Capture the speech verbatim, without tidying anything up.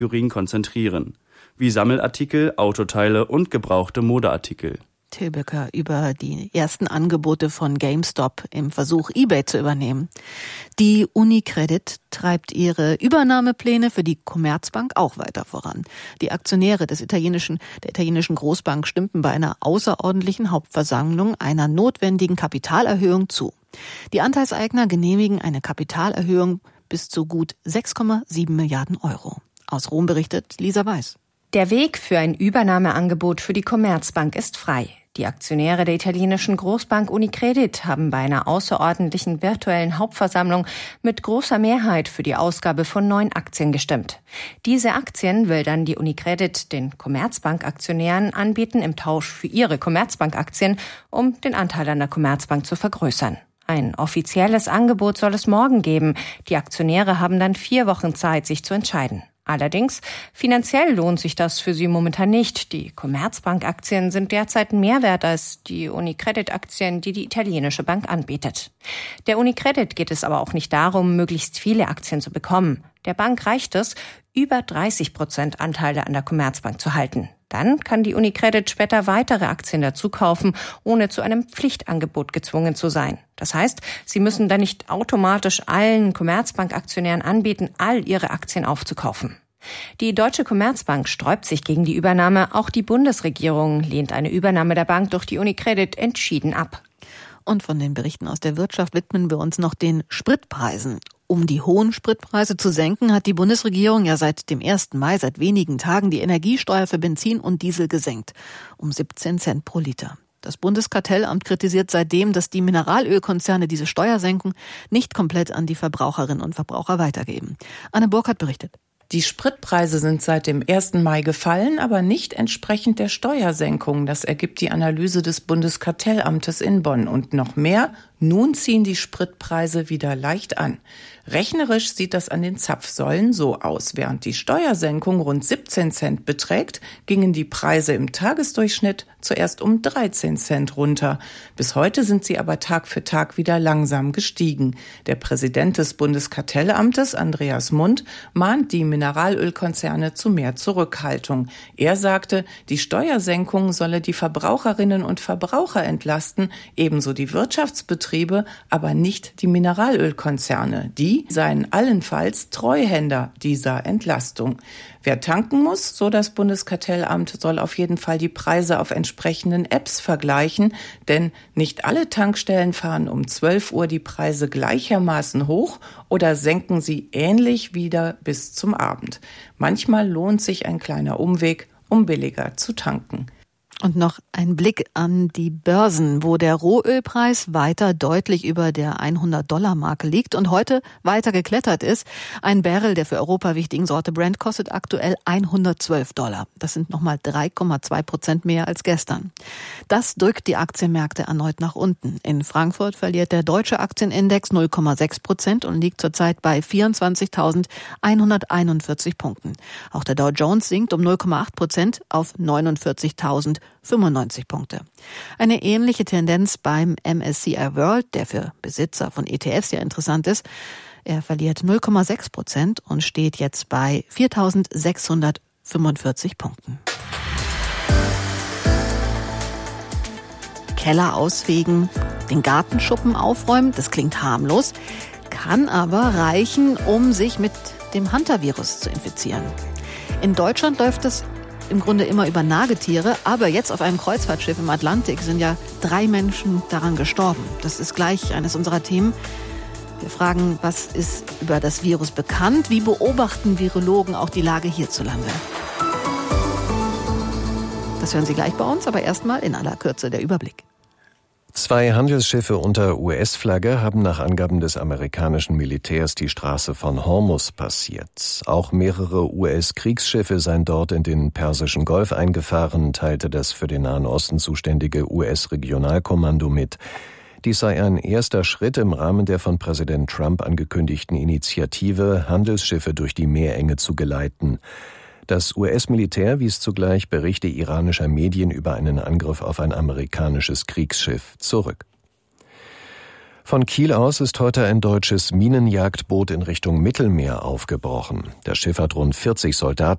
Urin konzentrieren, wie Sammelartikel, Autoteile und gebrauchte Modeartikel. Till Böcker über die ersten Angebote von GameStop im Versuch, eBay zu übernehmen. Die UniCredit treibt ihre Übernahmepläne für die Commerzbank auch weiter voran. Die Aktionäre des italienischen, der italienischen Großbank stimmten bei einer außerordentlichen Hauptversammlung einer notwendigen Kapitalerhöhung zu. Die Anteilseigner genehmigen eine Kapitalerhöhung bis zu gut sechs Komma sieben Milliarden Euro. Aus Rom berichtet Lisa Weiß. Der Weg für ein Übernahmeangebot für die Commerzbank ist frei. Die Aktionäre der italienischen Großbank UniCredit haben bei einer außerordentlichen virtuellen Hauptversammlung mit großer Mehrheit für die Ausgabe von neun Aktien gestimmt. Diese Aktien will dann die UniCredit den Commerzbank-Aktionären anbieten im Tausch für ihre Commerzbank-Aktien, um den Anteil an der Commerzbank zu vergrößern. Ein offizielles Angebot soll es morgen geben. Die Aktionäre haben dann vier Wochen Zeit, sich zu entscheiden. Allerdings, finanziell lohnt sich das für sie momentan nicht. Die Commerzbank-Aktien sind derzeit mehr wert als die UniCredit-Aktien, die die italienische Bank anbietet. Der UniCredit geht es aber auch nicht darum, möglichst viele Aktien zu bekommen. Der Bank reicht es, über dreißig Prozent Anteile an der Commerzbank zu halten. Dann kann die UniCredit später weitere Aktien dazu kaufen, ohne zu einem Pflichtangebot gezwungen zu sein. Das heißt, sie müssen dann nicht automatisch allen Commerzbank-Aktionären anbieten, all ihre Aktien aufzukaufen. Die Deutsche Commerzbank sträubt sich gegen die Übernahme. Auch die Bundesregierung lehnt eine Übernahme der Bank durch die UniCredit entschieden ab. Und von den Berichten aus der Wirtschaft widmen wir uns noch den Spritpreisen. Um die hohen Spritpreise zu senken, hat die Bundesregierung ja seit dem ersten Mai, seit wenigen Tagen, die Energiesteuer für Benzin und Diesel gesenkt. Um siebzehn Cent pro Liter. Das Bundeskartellamt kritisiert seitdem, dass die Mineralölkonzerne diese Steuersenkung nicht komplett an die Verbraucherinnen und Verbraucher weitergeben. Anne Burkhardt berichtet. Die Spritpreise sind seit dem ersten Mai gefallen, aber nicht entsprechend der Steuersenkung. Das ergibt die Analyse des Bundeskartellamtes in Bonn. Und noch mehr, nun ziehen die Spritpreise wieder leicht an. Rechnerisch sieht das an den Zapfsäulen so aus. Während die Steuersenkung rund siebzehn Cent beträgt, gingen die Preise im Tagesdurchschnitt zuerst um dreizehn Cent runter. Bis heute sind sie aber Tag für Tag wieder langsam gestiegen. Der Präsident des Bundeskartellamtes, Andreas Mund, mahnt die Mineralölkonzerne zu mehr Zurückhaltung. Er sagte, die Steuersenkung solle die Verbraucherinnen und Verbraucher entlasten, ebenso die Wirtschaftsbetriebe, aber nicht die Mineralölkonzerne. Die seien allenfalls Treuhänder dieser Entlastung. Wer tanken muss, so das Bundeskartellamt, soll auf jeden Fall die Preise auf entsprechenden Apps vergleichen, denn nicht alle Tankstellen fahren um zwölf Uhr die Preise gleichermaßen hoch oder senken sie ähnlich wieder bis zum Abend. Manchmal lohnt sich ein kleiner Umweg, um billiger zu tanken. Und noch ein Blick an die Börsen, wo der Rohölpreis weiter deutlich über der hundert-Dollar-Marke liegt und heute weiter geklettert ist. Ein Barrel der für Europa wichtigen Sorte Brent kostet aktuell hundertzwölf Dollar. Das sind nochmal drei Komma zwei Prozent mehr als gestern. Das drückt die Aktienmärkte erneut nach unten. In Frankfurt verliert der deutsche Aktienindex null Komma sechs Prozent und liegt zurzeit bei vierundzwanzigtausendeinhunderteinundvierzig Punkten. Auch der Dow Jones sinkt um null Komma acht Prozent auf neunundvierzigtausendfünfundneunzig Punkte. Eine ähnliche Tendenz beim M S C I World, der für Besitzer von E T Fs ja interessant ist. Er verliert null Komma sechs Prozent und steht jetzt bei viertausendsechshundertfünfundvierzig Punkten. Keller ausfegen, den Gartenschuppen aufräumen, das klingt harmlos, kann aber reichen, um sich mit dem Hantavirus zu infizieren. In Deutschland läuft das im Grunde immer über Nagetiere, aber jetzt auf einem Kreuzfahrtschiff im Atlantik sind ja drei Menschen daran gestorben. Das ist gleich eines unserer Themen. Wir fragen, was ist über das Virus bekannt? Wie beobachten Virologen auch die Lage hierzulande? Das hören Sie gleich bei uns, aber erstmal in aller Kürze der Überblick. Zwei Handelsschiffe unter U S-Flagge haben nach Angaben des amerikanischen Militärs die Straße von Hormuz passiert. Auch mehrere U S-Kriegsschiffe seien dort in den Persischen Golf eingefahren, teilte das für den Nahen Osten zuständige U S-Regionalkommando mit. Dies sei ein erster Schritt im Rahmen der von Präsident Trump angekündigten Initiative, Handelsschiffe durch die Meerenge zu geleiten. Das U S-Militär wies zugleich Berichte iranischer Medien über einen Angriff auf ein amerikanisches Kriegsschiff zurück. Von Kiel aus ist heute ein deutsches Minenjagdboot in Richtung Mittelmeer aufgebrochen. Das Schiff hat rund vierzig Soldaten